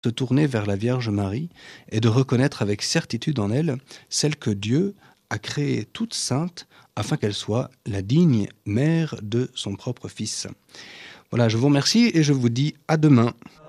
se tourner vers la Vierge Marie et de reconnaître avec certitude en elle celle que Dieu a créée toute sainte afin qu'elle soit la digne mère de son propre Fils. Voilà, je vous remercie et je vous dis à demain.